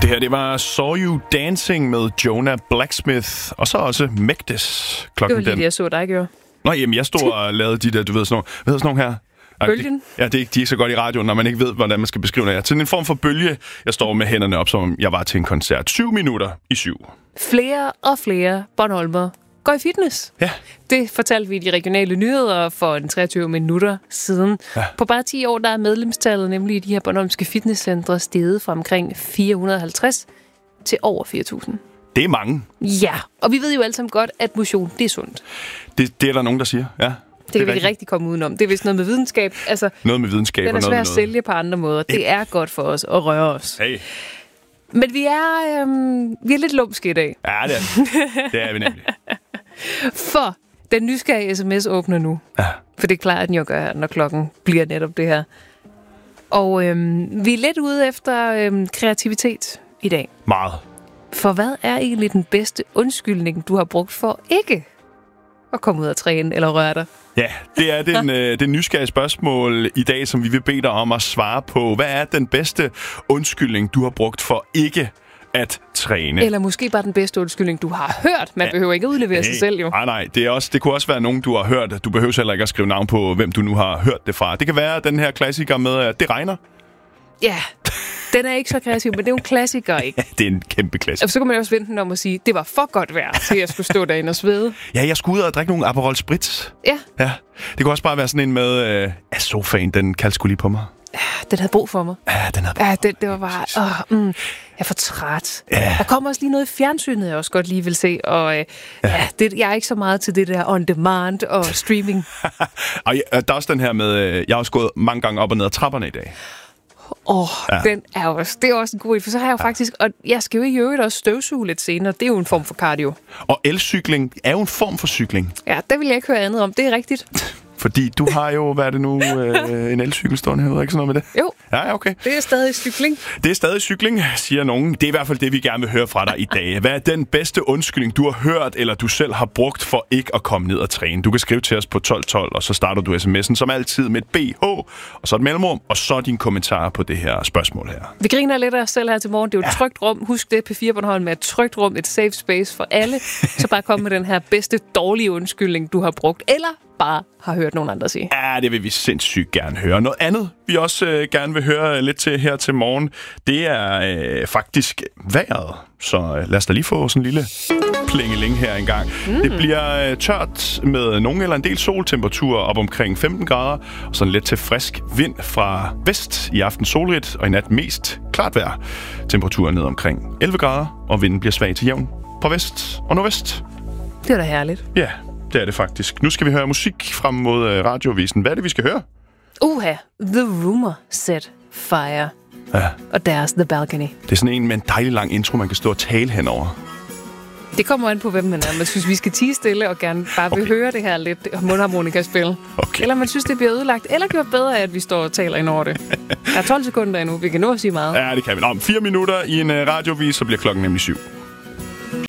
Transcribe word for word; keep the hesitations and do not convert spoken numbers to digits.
Det her, det var Saw You Dancing med Jonah Blacksmith, og så også Mægdes. Klokken det var lige den. det, jeg så dig gøre. Nå, jamen, jeg stod og lavede de der, du ved, sådan nogle, hvad hedder sådan nogle her? Bølgen? Det, ja, det er ikke, de er ikke så godt i radioen, når man ikke ved, hvordan man skal beskrive det. Til en form for bølge. Jeg står med hænderne op, som jeg var til en koncert. Syv minutter i syv. Flere og flere Bornholmer går i fitness. Ja. Det fortalte vi i de regionale nyheder for en treogtyve minutter siden. Ja. På bare ti år, der er medlemstallet nemlig i de her bornholmske fitnesscentre steget fra omkring fire hundrede og halvtreds til over fire tusind. Det er mange. Ja, og vi ved jo alle sammen godt, at motion, det er sundt. Det, det er der nogen, der siger, ja. Det, det kan vi ikke rigtig komme udenom. Det er vist noget med videnskab. Altså, noget med videnskab den er og noget svært at noget. sælge på andre måder. Det er godt for os at røre os. Hey. Men vi er, øhm, vi er lidt lumske i dag. Ja, det er, det er vi nemlig. For den nysgerrige sms åbner nu. Ja. For det plejer den jo at gøre, når klokken bliver netop det her. Og øhm, vi er lidt ude efter øhm, kreativitet i dag. Meget. For hvad er egentlig den bedste undskyldning, du har brugt for ikke at komme ud og træne eller røre dig? Ja, det er den, øh, den nysgerrige spørgsmål i dag, som vi vil bede dig om at svare på. Hvad er den bedste undskyldning, du har brugt for ikke at træne? Eller måske bare den bedste undskyldning, du har hørt. Man ja. behøver ikke udlevere hey. sig selv, jo. Nej, nej. Det, er også, det kunne også være nogen, du har hørt. Du behøver heller ikke at skrive navn på, hvem du nu har hørt det fra. Det kan være den her klassiker med, at det regner. Ja, den er ikke så kreativ, men det er jo en klassiker, ikke? Det er en kæmpe klassiker. Og så kan man også vente den om at sige, det var for godt vejr, til jeg skulle stå derinde og svede. Ja, jeg skulle ud og drikke nogle Aperol Spritz. Ja. Ja. Det kunne også bare være sådan en med, øh, at sofaen, den kaldte sgu lige på mig. Ja, den havde brug for mig. Ja, den havde brug. Ja, det, det var bare, åh, mm, jeg er for træt. Ja. Der kommer også lige noget i fjernsynet, jeg også godt lige vil se, og øh, ja. Ja, det, jeg er ikke så meget til det der on demand og streaming. Og ja, der er også den her med, øh, jeg har også gået mange gange op og ned ad trapperne i dag. Åh, oh, ja. den er også, det er også en god idé, for så har jeg jo ja. faktisk, og jeg skal jo i øvrigt også støvsuge lidt senere, det er jo en form for cardio. Og elcykling er jo en form for cykling. Ja, det vil jeg ikke høre andet om, det er rigtigt. Fordi du har jo, hvad er det nu, øh, en elcykel stående herude, ikke sådan noget med det? Jo, ja, okay. Det er stadig cykling. Det er stadig cykling, siger nogen. Det er i hvert fald det, vi gerne vil høre fra dig i dag. Hvad er den bedste undskyldning, du har hørt, eller du selv har brugt for ikke at komme ned og træne? Du kan skrive til os på tolv tolv, og så starter du sms'en som altid med et B H, og så et mellemrum, og så din kommentar på det her spørgsmål her. Vi griner lidt af os selv her til morgen. Det er jo et ja. trygt rum. Husk det, P fire Bornholm med et trygt rum, et safe space for alle. Så bare kom med den her bedste dårlige undskyldning, du har brugt, eller bare har hørt nogen andre sige. Ja, det vil vi sindssygt gerne høre. Noget andet, vi også øh, gerne vil høre lidt til her til morgen, det er øh, faktisk vejret. Så øh, lad os da lige få sådan en lille plingeling her engang. Mm. Det bliver øh, tørt med nogen eller en del soltemperatur op omkring femten grader, og sådan lidt til frisk vind fra vest, i aften solrigt, og i nat mest klart vejr. Temperaturen ned omkring elleve grader, og vinden bliver svag til jævn på vest og nordvest. Det er da herligt. Ja, det er det faktisk. Nu skal vi høre musik frem mod øh, radiovisen. Hvad er det, vi skal høre? Uha, The Rumor Set Fire. Ja. Og deres The Balcony. Det er sådan en med en dejlig lang intro, man kan stå og tale henover. Det kommer an på, hvem man er. Man synes, vi skal tie stille og gerne bare vil okay. høre det her lidt mundharmonikaspil. Okay. Eller man synes, det bliver ødelagt. Eller gjort bedre, at vi står og taler ind over det. Der er tolv sekunder endnu. Vi kan nå at sige meget. Ja, det kan vi. Om fire minutter i en uh, radiovis, så bliver klokken nemlig syv.